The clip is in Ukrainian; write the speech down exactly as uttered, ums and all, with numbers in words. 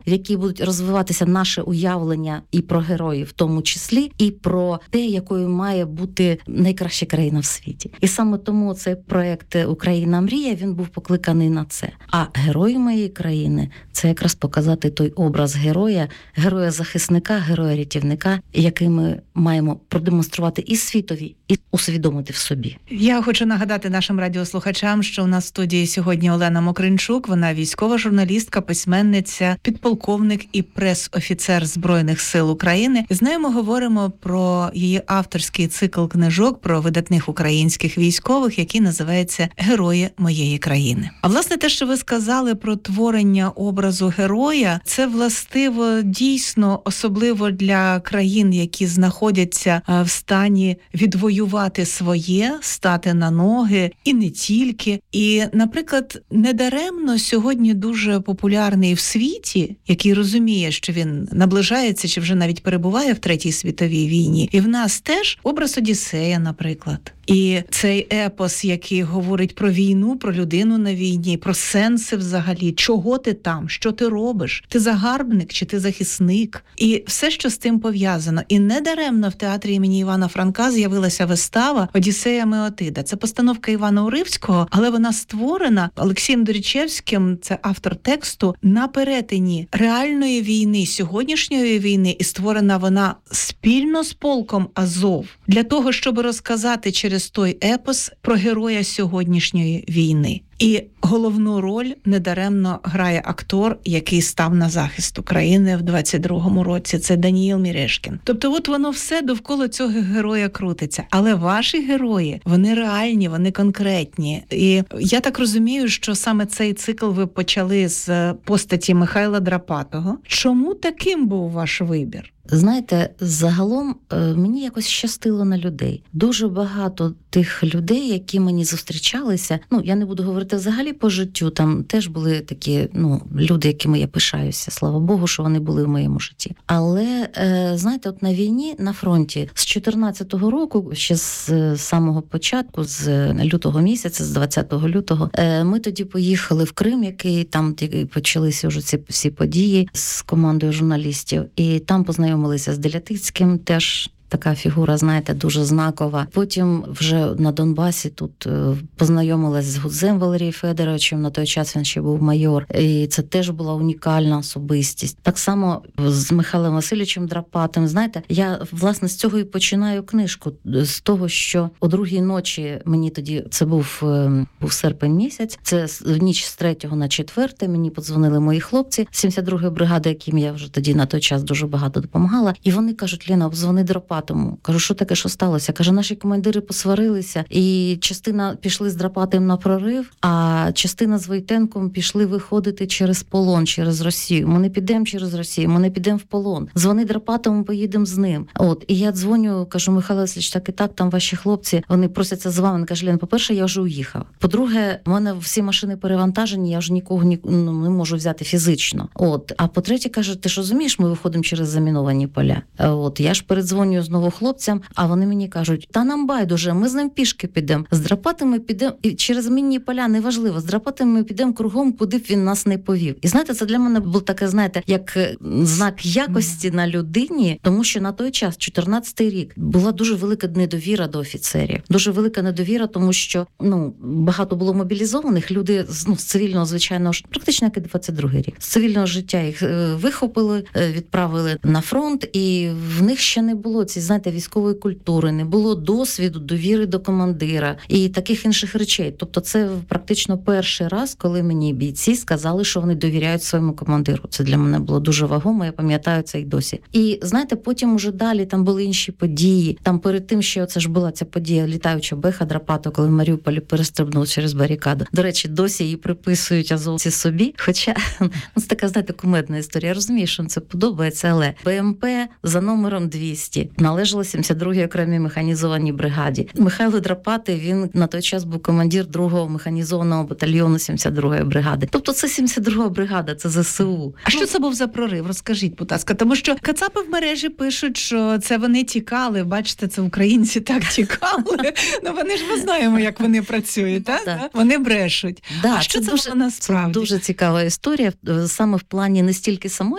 в якій будуть розвиватися наше уявлення і про героїв в тому числі, і про те, якою має бути найкраща країна в світі. І саме тому цей проект «Україна мрія», він був покликаний на це. А герої моєї країни – це якраз показати той образ героя, героя-захисника, героя-рятівника, який ми маємо продемонструвати і світові, і усвідомити в собі. Я хочу нагадати нашим радіослухачам, що у нас в студії сьогодні Олена Мокринчук, вона військова журналістка, письменниця, підполковник і прес-офіцер Збройних сил України. І з нею ми говоримо про її авторський цикл книжок про видатних українських військових, який називається «Герої моєї країни». А власне те, що ви сказали про творення образу героя, це властиво дійсно, особливо для країн, які знаходяться в стані відвоювати своє, стати на ноги, і не тільки. І, наприклад, недаремно сьогодні дуже популярний в світі, який розуміє, що він наближається чи вже навіть перебуває в Третій світовій війні. І в нас теж образ Одіссея, наприклад. І цей епос, який говорить про війну, про людину на війні, про сенси взагалі, чого ти там, що ти робиш, ти загарбник чи ти захисник, і все, що з тим пов'язано. І недаремно в театрі імені Івана Франка з'явилася вистава «Одіссея Меотида». Це постановка Івана Уривського, але вона створена Олексієм Дорічевським, це автор тексту, на перетині реальної війни, сьогоднішньої війни, і створена вона спільно з полком Азов, для того, щоб розказати через той епос про героя сьогоднішньої війни. І головну роль недаремно грає актор, який став на захист України в двадцять другому році. Це Даніїл Мірешкін. Тобто от воно все довкола цього героя крутиться. Але ваші герої, вони реальні, вони конкретні. І я так розумію, що саме цей цикл ви почали з постаті Михайла Драпатого. Чому таким був ваш вибір? Знаєте, загалом мені якось щастило на людей. Дуже багато тих людей, які мені зустрічалися, ну, я не буду говорити взагалі по життю, там теж були такі, ну, люди, якими я пишаюся, слава Богу, що вони були в моєму житті. Але, знаєте, от на війні, на фронті, з чотирнадцятого року, ще з самого початку, з лютого місяця, з двадцятого лютого, ми тоді поїхали в Крим, який там почалися вже ці всі події з командою журналістів, і там познайомилися з Делятицьким, теж така фігура, знаєте, дуже знакова. Потім вже на Донбасі тут познайомилась з Гудзем Валерієм Федоровичем, на той час він ще був майор, і це теж була унікальна особистість. Так само з Михайлом Васильовичем Драпатим. Знаєте, я, власне, з цього і починаю книжку, з того, що о другій ночі мені тоді, це був, був серпень місяць, це в ніч з третього на четверте, мені подзвонили мої хлопці сімдесят другої бригади, яким я вже тоді на той час дуже багато допомагала, і вони кажуть: Лена, обдзвони Драпатому. Кажу, що таке, що сталося? Каже, наші командири посварилися, і частина пішли з Драпатим на прорив, а частина з Войтенком пішли виходити через полон, через Росію. Ми не підемо через Росію, ми не підемо в полон. Дзвони Драпатому, поїдемо з ним. От, і я дзвоню, кажу: Михайло Васильович, так і так, там ваші хлопці, вони просяться з вами. Він каже: Лен, по-перше, я вже уїхав. По-друге, в мене всі машини перевантажені, я вже нікого ні, ну, не можу взяти фізично. От, а по-третє, каже, ти ж розумієш, ми виходимо через заміновані поля. От, я ж передзвонюю знову хлопцям, а вони мені кажуть: та нам байдуже, ми з ним пішки підемо. З Драпатими підемо, і через мінні поля, неважливо, з Драпатими підемо кругом, куди б він нас не повів. І знаєте, це для мене було таке, знаєте, як знак якості mm. на людині, тому що на той час, чотирнадцятий рік, була дуже велика недовіра до офіцерів. Дуже велика недовіра, тому що, ну, багато було мобілізованих, люди, ну, з цивільного, звичайно, практично як і двадцять другий рік. З цивільного життя їх вихопили, відправили на фронт, і в них ще не було ці, знаєте, військової культури, не було досвіду, довіри до командира і таких інших речей. Тобто це практично перший раз, коли мені бійці сказали, що вони довіряють своєму командиру. Це для мене було дуже вагомо, я пам'ятаю це й досі. І, знаєте, потім уже далі там були інші події. Там перед тим, що це ж була ця подія літаюча беха Драпатого, коли в Маріуполі перестрибнув через барикаду. До речі, досі її приписують азовці собі, хоча ну, це така, знаєте, кумедна історія. Я розумію, що їм це подобається, але БМП за номером двісті належало сімдесят другій окремій механізованій бригаді. Михайло Драпатий, він на той час був командир другого механізованого батальйону сімдесят другої бригади. Тобто це сімдесят друга бригада, це ЗСУ. А що це був за прорив? Розкажіть, будь ласка. Тому що кацапи в мережі пишуть, що це вони тікали. Бачите, це українці так тікали. Ну вони ж ми знаємо, як вони працюють, так? Вони брешуть. А що це було насправді? Це дуже цікава історія, саме в плані не стільки самої